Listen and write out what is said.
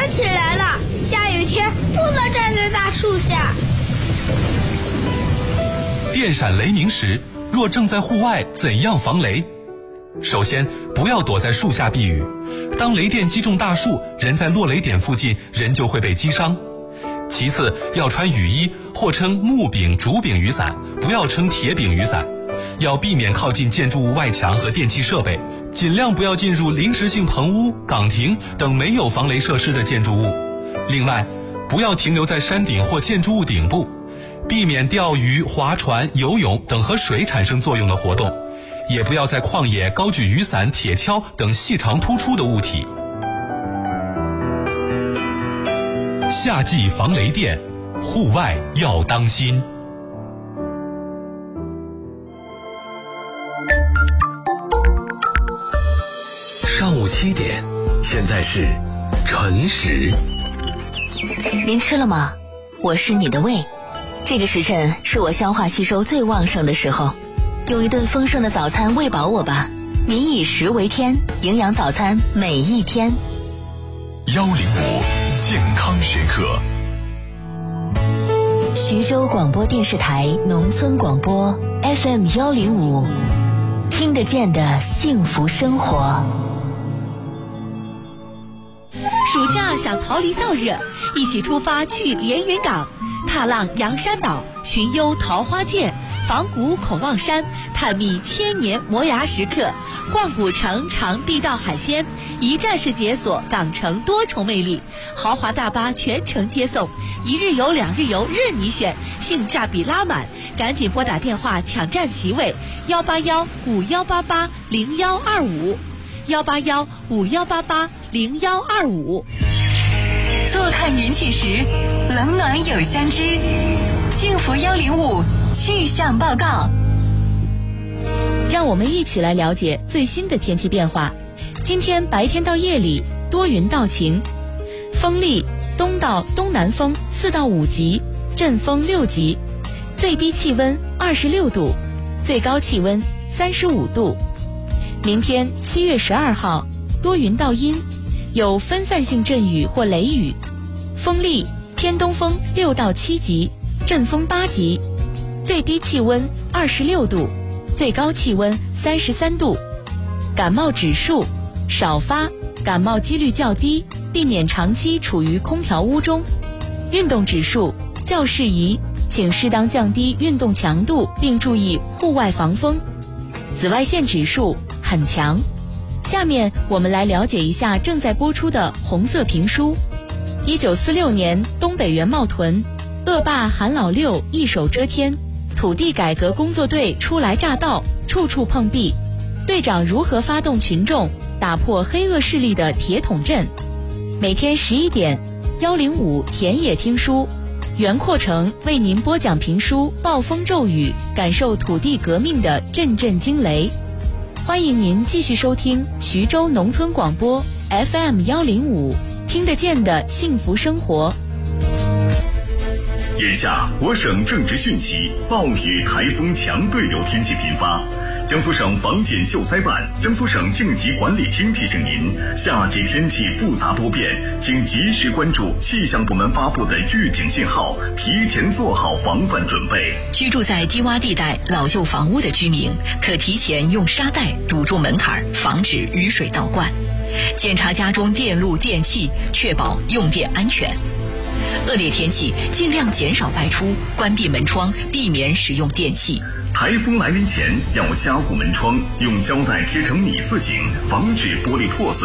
想起来了，下雨天不能站在大树下。 电闪雷鸣时，若正在户外，怎样防雷？首先，不要躲在树下避雨。当雷电击中大树，人在落雷点附近，人就会被击伤。其次，要穿雨衣，或称木柄、竹柄雨伞，不要称铁柄雨伞。要避免靠近建筑物外墙和电气设备，尽量不要进入临时性棚屋、岗亭等没有防雷设施的建筑物。另外，不要停留在山顶或建筑物顶部，避免钓鱼、划船、游泳等和水产生作用的活动，也不要在旷野高举雨伞、铁锹等细长突出的物体。夏季防雷电，户外要当心。 上午7点，现在是晨时。 您吃了吗？我是你的胃。这个时辰是我消化吸收最旺盛的时候，用一顿丰盛的早餐喂饱我吧。民以食为天，营养早餐每一天。 105健康学课。 徐州广播电视台农村广播 FM 105，听得见的幸福生活。 暑假想逃离燥热，一起出发去连云港，踏浪洋山岛，寻幽桃花涧，访古孔望山，探秘千年磨牙时刻，逛古城尝地道海鲜，一站式解锁港城多重魅力，豪华大巴全程接送，1日游2日游任你选，性价比拉满，赶紧拨打电话抢占席位18151880125，18151880125。 坐看云起时，冷暖有相知。幸福105气象报告。 让我们一起来了解最新的天气变化。今天白天到夜里多云到晴，风力东到东南风4到5级，阵风6级，最低气温26度，最高气温35度。明天7月12号，多云到阴，有分散性阵雨或雷雨，风力偏东风6到7级，阵风8级，最低气温26度，最高气温33度。感冒指数少发，感冒几率较低，避免长期处于空调屋中。运动指数较适宜，请适当降低运动强度，并注意户外防风。紫外线指数很强。下面我们来了解一下正在播出的红色评书。1946年东北原茂屯，恶霸韩老六一手遮天，土地改革工作队初来乍到，处处碰壁，队长如何发动群众打破黑恶势力的铁桶阵？每天11点，105田野听书，袁阔成为您播讲评书《暴风骤雨》，感受土地革命的阵阵惊雷。欢迎您继续收听徐州农村广播 FM 105，听得见的幸福生活。 眼下我省正值汛期，暴雨、台风、强对流天气频发。江苏省防检救灾办、江苏省应急管理厅提醒您，夏季天气复杂多变，请及时关注气象部门发布的预警信号，提前做好防范准备。 居住在低洼地带、老旧房屋的居民，可提前用沙袋堵住门槛，防止雨水倒灌。检查家中电路电器，确保用电安全。恶劣天气，尽量减少外出，关闭门窗，避免使用电器。 台风来临前要加固门窗，用胶带贴成米字形，防止玻璃破碎。